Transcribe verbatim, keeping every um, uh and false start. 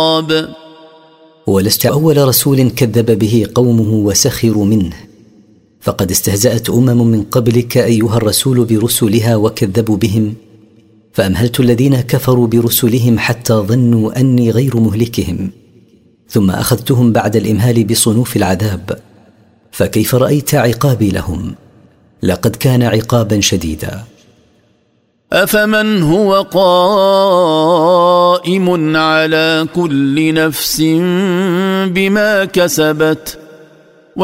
ولست أول رسول كذب به قومه وسخروا منه، فقد استهزأت أمم من قبلك أيها الرسول برسلها وكذبوا بهم، فأمهلت الذين كفروا برسلهم حتى ظنوا أني غير مهلكهم، ثم أخذتهم بعد الإمهال بصنوف العذاب، فكيف رأيت عقابي لهم؟ لقد كان عقابا شديدا. أفمن هو قائم على كل نفس بما كسبت